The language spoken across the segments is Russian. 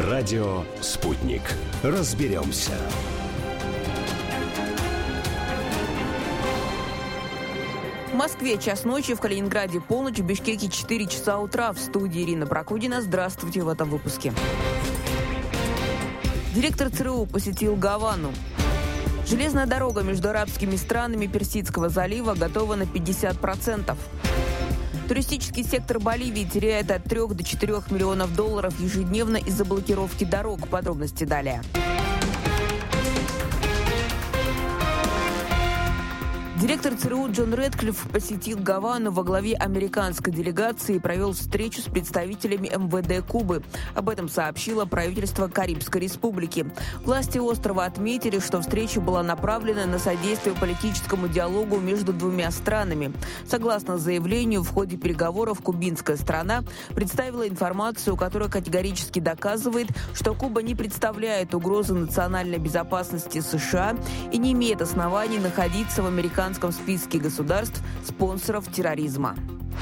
Радио «Спутник». Разберемся. В Москве час ночи, в Калининграде полночь, в Бишкеке 4 часа утра. В студии Ирина Прокудина. Здравствуйте в этом выпуске. Директор ЦРУ посетил Гавану. Железная дорога между арабскими странами Персидского залива готова на 50%. Туристический сектор Боливии теряет от 3 до 4 миллионов долларов ежедневно из-за блокировки дорог. Подробности далее. Директор ЦРУ Джон Рэдклифф посетил Гавану во главе американской делегации и провел встречу с представителями МВД Кубы. Об этом сообщило правительство Карибской республики. Власти острова отметили, что встреча была направлена на содействие политическому диалогу между двумя странами. Согласно заявлению, в ходе переговоров кубинская сторона представила информацию, которая категорически доказывает, что Куба не представляет угрозы национальной безопасности США и не имеет оснований находиться в американском списке государств, спонсоров терроризма.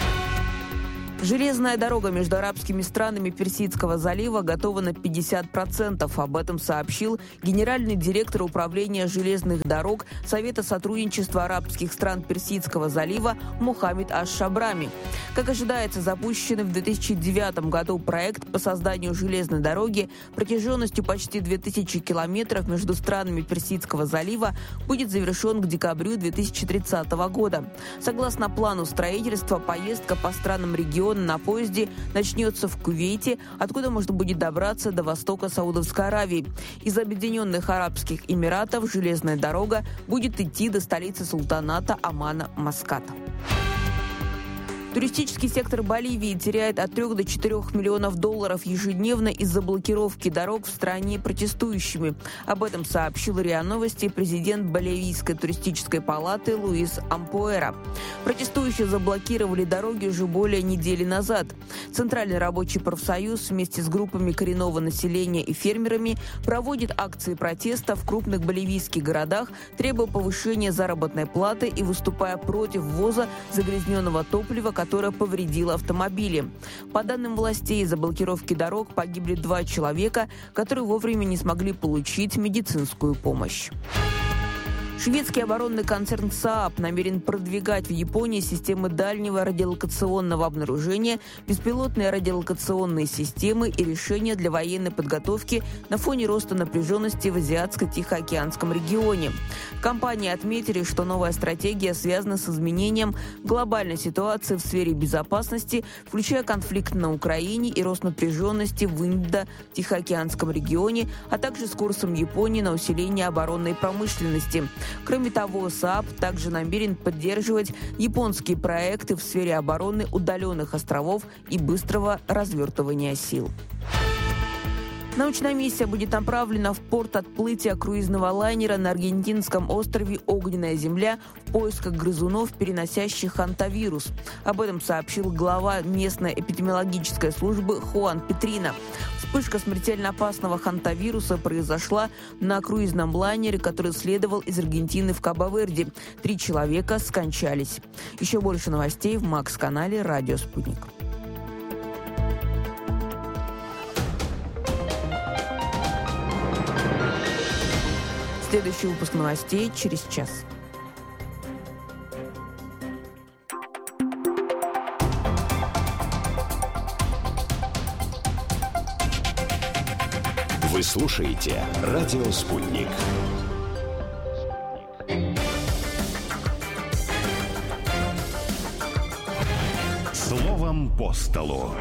Железная дорога между арабскими странами Персидского залива готова на 50%. Об этом сообщил генеральный директор управления железных дорог Совета сотрудничества арабских стран Персидского залива Мохаммед Аш-Шабрами. Как ожидается, запущенный в 2009 году проект по созданию железной дороги протяженностью почти 2000 километров между странами Персидского залива будет завершен к декабрю 2030 года. Согласно плану строительства, поездка по странам региона на поезде начнется в Кувейте, откуда можно будет добраться до востока Саудовской Аравии. Из Объединенных Арабских Эмиратов железная дорога будет идти до столицы султаната Омана Маската. Туристический сектор Боливии теряет от 3 до 4 миллионов долларов ежедневно из-за блокировки дорог в стране протестующими. Об этом сообщил РИА Новости президент Боливийской туристической палаты Луис Ампуэра. Протестующие заблокировали дороги уже более недели назад. Центральный рабочий профсоюз вместе с группами коренного населения и фермерами проводит акции протеста в крупных боливийских городах, требуя повышения заработной платы и выступая против ввоза загрязненного топлива, которая повредила автомобили. По данным властей, из-за блокировки дорог погибли 2 человека, которые вовремя не смогли получить медицинскую помощь. Шведский оборонный концерн СААБ намерен продвигать в Японии системы дальнего радиолокационного обнаружения, беспилотные радиолокационные системы и решения для военной подготовки на фоне роста напряженности в Азиатско-Тихоокеанском регионе. В компании отметили, что новая стратегия связана с изменением глобальной ситуации в сфере безопасности, включая конфликт на Украине и рост напряженности в Индо-Тихоокеанском регионе, а также с курсом Японии на усиление оборонной промышленности. Кроме того, СААБ также намерен поддерживать японские проекты в сфере обороны удаленных островов и быстрого развертывания сил. Научная миссия будет направлена в порт отплытия круизного лайнера на аргентинском острове Огненная земля в поисках грызунов, переносящих хантавирус. Об этом сообщил глава местной эпидемиологической службы Хуан Петрина. Вспышка смертельно опасного хантавируса произошла на круизном лайнере, который следовал из Аргентины в Кабо-Верде. 3 человека скончались. Еще больше новостей в Макс-канале «Радио Спутник». Следующий выпуск новостей через час. Вы слушаете «Радио Спутник». Словом по столу.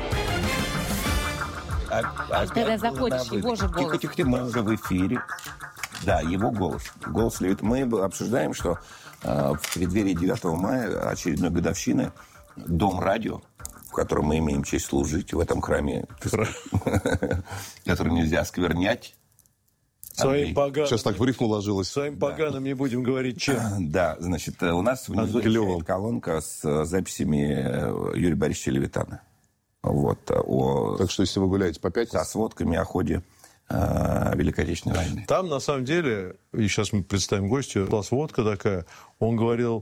Когда заходишь, его же голос. Тихо, мы уже в эфире. Да, его голос. Голос левит. Мы обсуждаем, что в преддверии 9 мая, очередной годовщины, Дом радио, в котором мы имеем честь служить, в этом храме, который нельзя осквернять. Сейчас так в рифму ложилось. Своим поганым не будем говорить, чем. Да, значит, у нас внизу есть колонка с записями Юрия Борисовича Левитана. Вот, так что, если вы гуляете по пятницам... Со сводками о ходе Великой Отечественной войны. Там, на самом деле, и сейчас мы представим гостю, была сводка такая, он говорил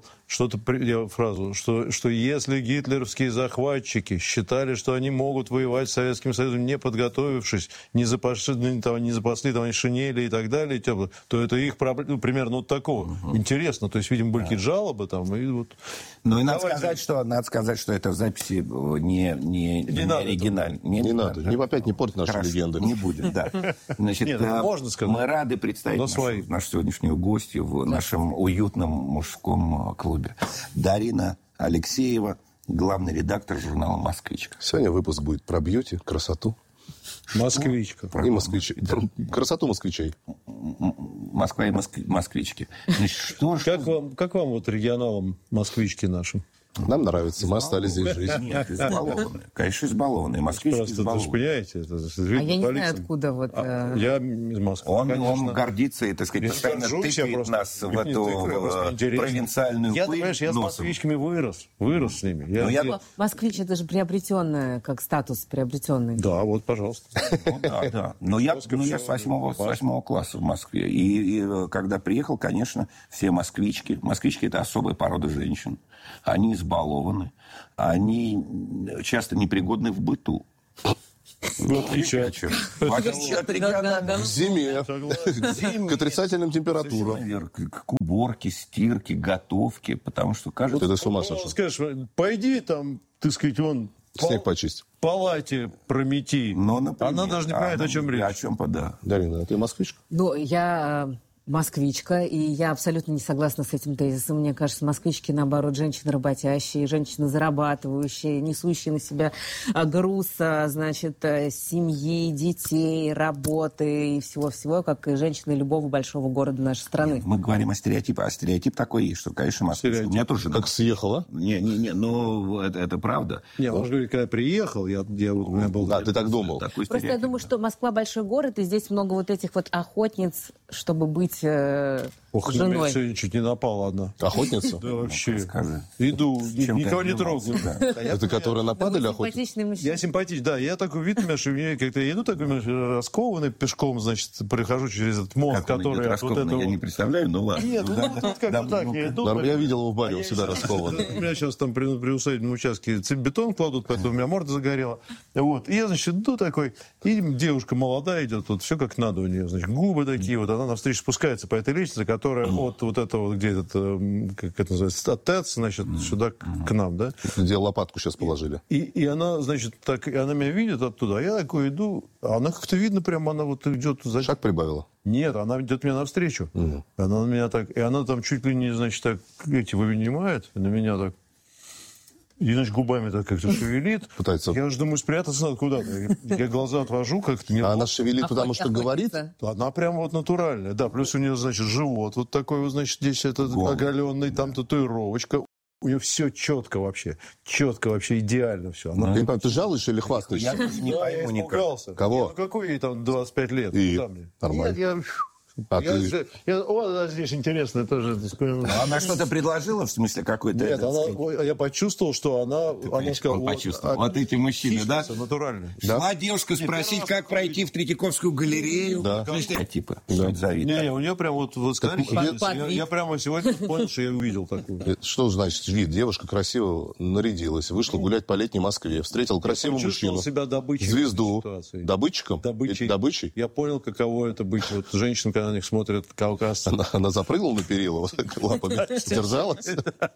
фразу, что если гитлеровские захватчики считали, что они могут воевать с Советским Союзом, не подготовившись, не запасли там шинели и так далее, то это их проблема, примерно вот такого. Интересно, то есть, видимо, были какие-то жалобы там, и вот... Ну, и надо сказать, что это в записи не оригинально. Не надо, опять не портить наши легенды. Не будет, да. Значит, можно сказать. Мы рады представить нашу сегодняшнюю гостью в нашем уютном мужском клубе. Дарина Алексеева, главный редактор журнала «Москвичка». Сегодня выпуск будет про бьюти, красоту. Москвичка. И москвичей. Красоту москвичей. Москва и москвички. Значит, как вам вот регионалам москвички нашим? Нам нравится, мы остались здесь жить. Нет, избалованные. Конечно, избалованные. Москвички избалованные. Вы же понимаете, я не знаю, откуда вот... Я из Москвы. Он гордится и, так сказать, постоянно тыкает нас в эту провинциальную пыль. Я с москвичками вырос с ними. Москвич, это же приобретенное, как статус приобретенный. Да, вот, пожалуйста. Да. Но я с 8 класса в Москве. И когда приехал, конечно, все москвички. Москвички – это особая порода женщин. Они избалованы, они часто непригодны в быту. В отличие от В зиме. К отрицательным температурам. К уборке, стирке, готовке. Потому что кажется... Это с ума сошел. Скажешь, пойди там, так сказать, вон... Снег почисть. В палате промети. Она даже не понимает, о чем речь. О чем, да. Дарина, ты москвичка? Ну, я... москвичка, и я абсолютно не согласна с этим тезисом. Мне кажется, москвички, наоборот, женщины работящие, женщины зарабатывающие, несущие на себя груз, значит, семьи, детей, работы и всего-всего, как и женщины любого большого города нашей страны. Нет, мы говорим о стереотипе, а стереотип такой есть, что, конечно, москвичка. У меня тоже... Как съехала? Не, ну, это правда. Не, он говорит, когда приехал, у меня был... Да, ты так думал. Просто я думаю, что Москва большой город, и здесь много вот этих вот охотниц, чтобы быть женой. Сегодня чуть не напала одна. Охотница? Да, вообще. Иду, никого не трогаю. Это которые нападали охотницы? Я симпатичный, да. Я такой вид, что я как-то иду такой раскованный пешком, значит, прохожу через этот мост, который... Я не представляю, но ладно. Нет, тут как-то так. Я видел его в баре, он всегда раскованный. У меня сейчас там при усадебном участке бетон кладут, поэтому у меня морда загорела. Вот. И я, значит, иду такой, и девушка молодая идет, вот все как надо у нее, значит, губы такие, вот она навстречу спускается по этой лестнице, которая от вот этого, где этот, как это называется, от ТЭЦ, значит, сюда к нам, да? Где лопатку сейчас положили. И она, значит, так, она меня видит оттуда, а я такой иду, а она как-то видно прямо, она вот идет... Шаг прибавила? Нет, она идет мне навстречу. Она на меня так, и она там чуть ли не, значит, так, вынимает, на меня так, и, значит, губами так как-то шевелит. Пытается... Я уже думаю, спрятаться надо куда-то. Я глаза отвожу как-то. А она шевелит, потому что говорит? Она прям вот натуральная. Да, плюс у нее, значит, живот вот такой вот, значит, здесь этот оголенный, там татуировочка. У нее все четко вообще, идеально все. Она... Ты жалуешь или хвастаешься? Я не пойму никак. Кого? Какой ей там 25 лет? И? Нормально. Нет, здесь интересно тоже. Она что-то предложила, в смысле какой-то? Нет, я почувствовал, что она сказала... Вот эти мужчины, да? Натуральные. Шла девушка спросить, как пройти в Третьяковскую галерею. Да. Типа, не, у нее прям вот сказали, я прямо сегодня понял, что я увидел такую. Что значит вид? Девушка красиво нарядилась, вышла гулять по летней Москве, встретила красивого мужчину. Себя добытчиком. Звезду. Добытчиком? Добычей? Я понял, каково это быть вот женщинам, когда на них смотрят кавказцы. Она запрыгнула на перила, вот так лапами держалась.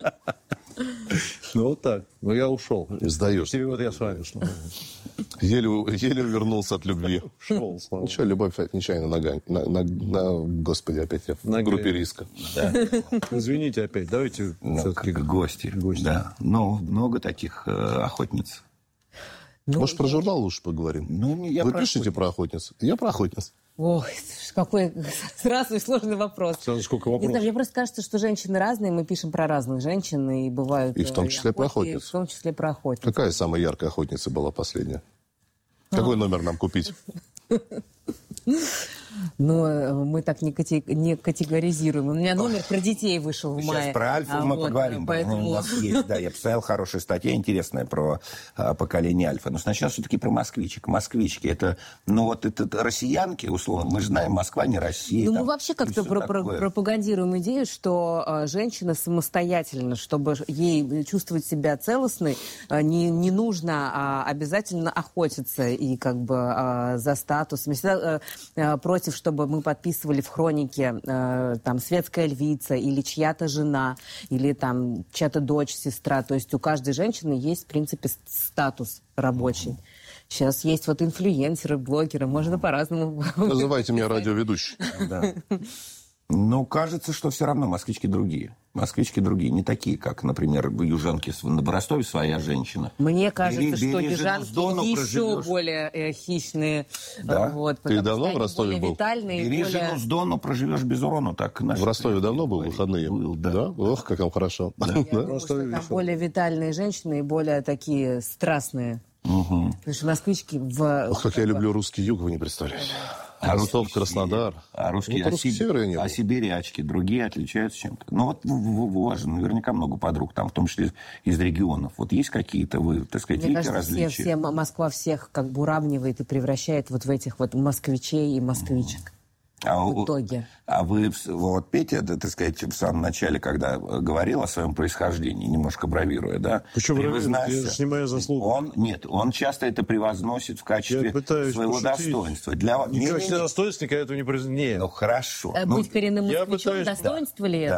Ну, вот так. Но я ушел. Сдаешься. Теперь вот я с вами снова. Еле увернулся от любви. Ушел, слава. Ничего, любовь нечаянно Господи, опять я в группе риска. Да. Извините опять. Давайте все-таки гости. Да. Но много таких охотниц. Может, про журнал лучше поговорим? Вы пишете про охотниц? Я про охотниц. Ой, какой сразу и сложный вопрос. Сколько вопросов. Не знаю, мне просто кажется, что женщины разные, мы пишем про разных женщин, и бывают... И в том числе про охотниц. В том числе про охотниц. Какая самая яркая охотница была последняя? Какой номер нам купить? Но мы так не категоризируем. У меня номер про детей вышел в мае. Сейчас про Альфу мы поговорим. Поэтому... У нас есть, да, я посмотрел хорошая статья интересная про поколение Альфа. Но сначала все-таки про москвичек. Москвички, это, это россиянки, условно. Мы же знаем, Москва не Россия. Мы вообще как-то пропагандируем идею, что женщина самостоятельно, чтобы ей чувствовать себя целостной, не нужно обязательно охотиться и за статус. Мы всегда против, чтобы мы подписывали в хронике там светская львица или чья-то жена, или там чья-то дочь, сестра. То есть у каждой женщины есть, в принципе, статус рабочий. Сейчас есть инфлюенсеры, блогеры, можно по-разному. Называйте меня радиоведущий. Да. Но кажется, что все равно москвички другие. Москвички другие, не такие, как, например, южанки в Ростове своя женщина. Мне кажется, что южанки еще более хищные. Да? Ты давно в Ростове был? Бери жену с Дону, проживешь без урона. Так в Ростове давно был в выходные? Был, да. Ох, как вам хорошо. Я думаю, что там более витальные женщины и более такие страстные. Потому что москвички Ох, как я люблю русский юг, вы не представляете. Ростов, Краснодар. А русские сибирячки другие отличаются чем-то. У вас же наверняка много подруг, там, в том числе из регионов. Есть какие-то, мне кажется, различия? Москва всех уравнивает и превращает в этих москвичей и москвичек. В итоге. А вы, Петя, в самом начале, когда говорил о своем происхождении, немножко бравируя, да? Почему бравирует? Я снимаю заслугу. Он часто это превозносит в качестве своего достоинства. В качестве достоинства никогда этого не произносит. Хорошо. Быть коренным москвичом, достоинство ли это?